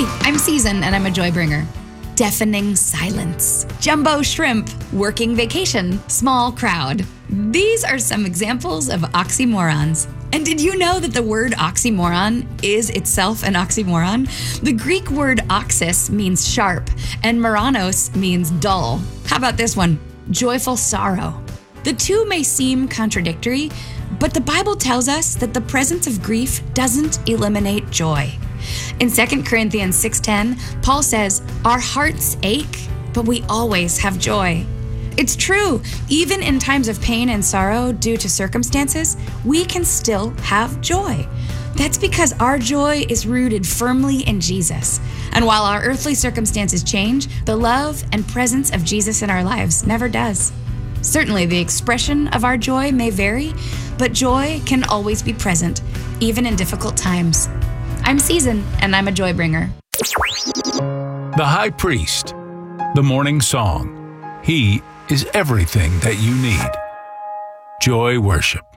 Hey, I'm Season, and I'm a joy bringer. Deafening silence, jumbo shrimp, working vacation, small crowd. These are some examples of oxymorons. And did you know that the word oxymoron is itself an oxymoron? The Greek word oxys means sharp, and moranos means dull. How about this one? Joyful sorrow. The two may seem contradictory, but the Bible tells us that the presence of grief doesn't eliminate joy. In 2 Corinthians 6:10, Paul says, "Our hearts ache, but we always have joy." It's true, even in times of pain and sorrow due to circumstances, we can still have joy. That's because our joy is rooted firmly in Jesus. And while our earthly circumstances change, the love and presence of Jesus in our lives never does. Certainly, the expression of our joy may vary, but joy can always be present, even in difficult times. I'm Season, and I'm a joy bringer. The High Priest, the morning song. He is everything that you need. Joy worship.